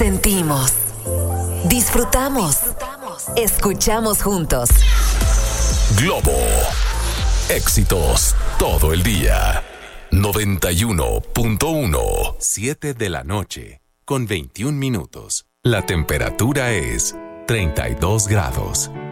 Sentimos, disfrutamos, escuchamos juntos. Globo. Éxitos todo el día. 91.1. 7 de la noche, con 21 minutos. La temperatura es 32 grados.